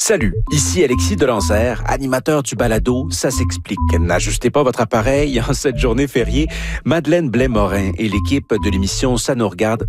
Salut, ici Alexis Delancer, animateur du balado Ça s'explique. N'ajustez pas votre appareil en cette journée fériée. Madeleine Blais-Morin et l'équipe de l'émission Ça nous regarde